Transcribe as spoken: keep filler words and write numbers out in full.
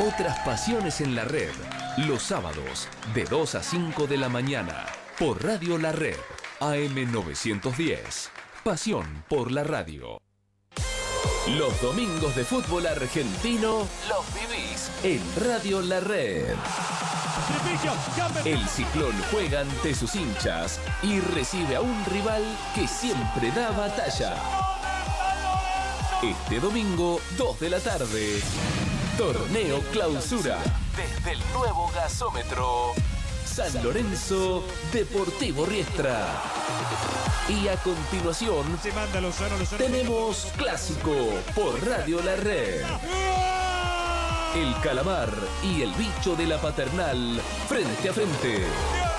Otras pasiones en la red. Los sábados, de dos a cinco de la mañana. Por Radio La Red. A M novecientos diez. Pasión por la radio. Los domingos de fútbol argentino los vivís en Radio La Red. El Ciclón juega ante sus hinchas y recibe a un rival que siempre da batalla. Este domingo, dos de la tarde, Torneo Clausura. Desde el nuevo gasómetro, San Lorenzo, Deportivo Riestra. Y a continuación, tenemos Clásico por Radio La Red. El Calamar y el Bicho de la Paternal, frente a frente.